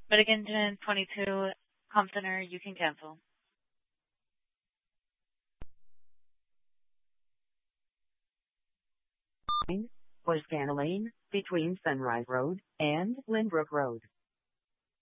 Michigan 22, Com Center, you can cancel. Was Scanlane between Sunrise Road and Lynbrook Road.